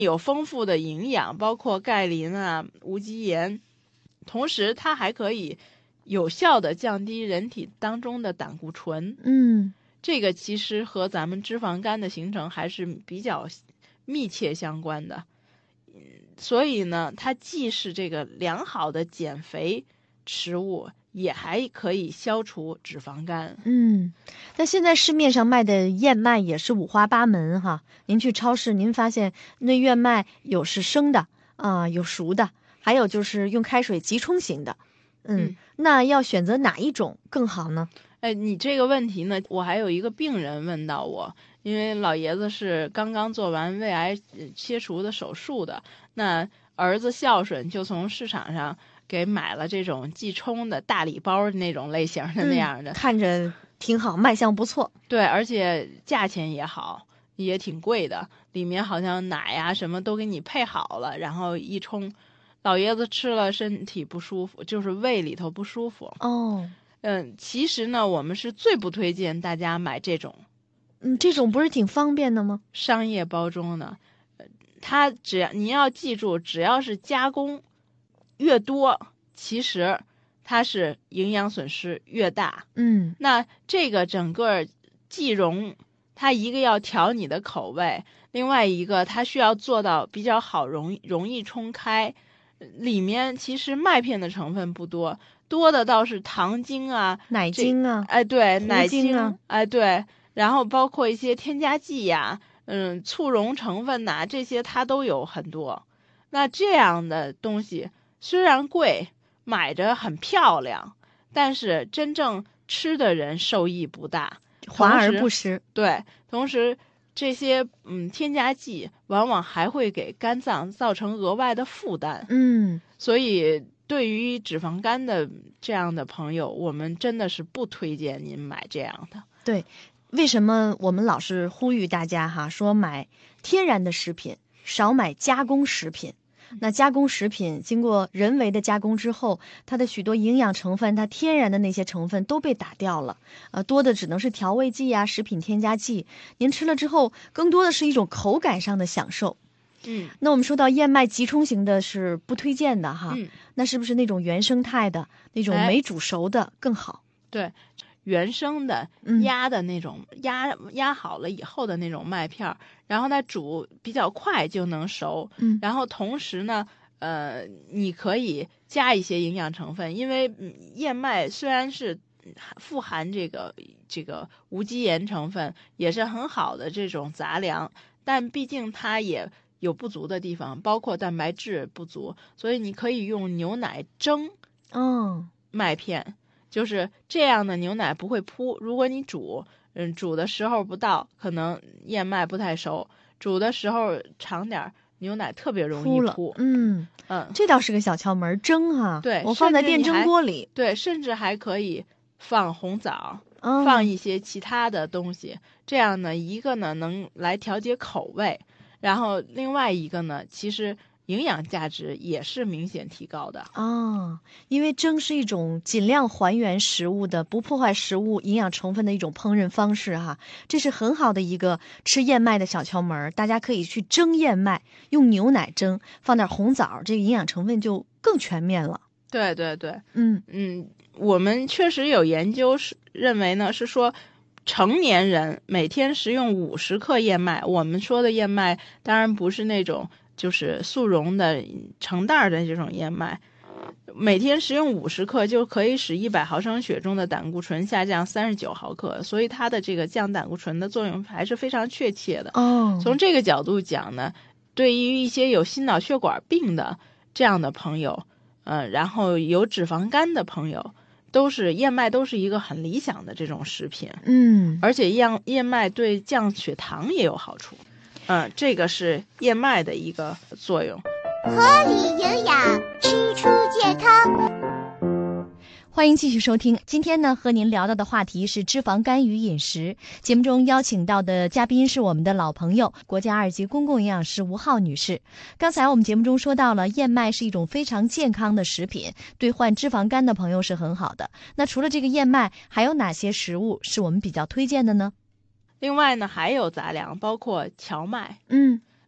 有丰富的营养，包括钙磷啊、无机盐，同时它还可以有效的降低人体当中的胆固醇。这个其实和咱们脂肪肝的形成还是比较密切相关的。所以呢，它既是这个良好的减肥食物，也还可以消除脂肪肝。 那现在市面上卖的燕麦也是五花八门哈。您去超市，您发现那燕麦有是生的啊，有熟的，还有就是用开水急冲型的。那要选择哪一种更好呢？ 你这个问题呢，我还有一个病人问到我，因为老爷子是刚刚做完胃癌切除的手术的，那儿子孝顺，就从市场上给买了这种即冲的大礼包那种类型的那样的， 看着挺好，卖相不错。 对，而且价钱也好，也挺贵的，里面好像奶呀什么都给你配好了，然后一冲，老爷子吃了身体不舒服，就是胃里头不舒服。其实呢，我们是最不推荐大家买这种。 这种不是挺方便的吗？ 商业包装的，它你要记住，只要是加工越多，其实它是营养损失越大。那这个整个即溶，它一个要调你的口味，另外一个它需要做到比较好，容易冲开。里面其实麦片的成分不多，多的倒是糖精啊、 奶精啊， 对，奶精啊， 对，然后包括一些添加剂呀、促溶成分呐，这些它都有很多。那这样的东西虽然贵，买着很漂亮，但是真正吃的人受益不大， 华而不实。 对，同时这些添加剂往往还会给肝脏造成额外的负担。所以对于脂肪肝的这样的朋友，我们真的是不推荐您买这样的。 对，为什么我们老是呼吁大家哈，说买天然的食品，少买加工食品。那加工食品经过人为的加工之后，它的许多营养成分，它天然的那些成分都被打掉了，多的只能是调味剂啊、食品添加剂。您吃了之后，更多的是一种口感上的享受。那我们说到燕麦急冲型的是不推荐的哈，那是不是那种原生态的那种没煮熟的更好？ 对，原生的压的那种压好了以后的那种麦片，然后它煮比较快就能熟。然后同时呢，你可以加一些营养成分，因为燕麦虽然是富含这个无机盐成分，也是很好的这种杂粮，但毕竟它也有不足的地方，包括蛋白质不足，所以你可以用牛奶蒸麦片。就是这样的牛奶不会扑，如果你煮的时候不到，可能燕麦不太熟，煮的时候长点，牛奶特别容易扑。 这倒是个小窍门，蒸哈。 对， 我放在电蒸锅里。 对，甚至还可以放红枣，放一些其他的东西，这样呢，一个呢能来调节口味，然后另外一个呢，其实营养价值也是明显提高的。 因为蒸是一种尽量还原食物的，不破坏食物营养成分的一种烹饪方式哈。这是很好的一个吃燕麦的小窍门，大家可以去蒸燕麦，用牛奶蒸，放点红枣，这个营养成分就更全面了。 对对对，我们确实有研究认为呢，是说成年人每天食用50克燕麦，我们说的燕麦当然不是那种就是速溶的成袋的这种燕麦，每天食用50克就可以使100毫升血中的胆固醇下降39毫克，所以它的这个降胆固醇的作用还是非常确切的。从这个角度讲呢，对于一些有心脑血管病的这样的朋友，然后有脂肪肝的朋友，燕麦都是一个很理想的这种食品。而且燕麦对降血糖也有好处。这个是燕麦的一个作用。 合理营养，吃出健康。 欢迎继续收听，今天呢和您聊到的话题是脂肪肝与饮食。节目中邀请到的嘉宾是我们的老朋友，国家2级公共营养师吴浩女士。刚才我们节目中说到了燕麦是一种非常健康的食品，对患脂肪肝的朋友是很好的。那除了这个燕麦，还有哪些食物是我们比较推荐的呢？ 另外呢，还有杂粮，包括荞麦。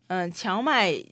荞麦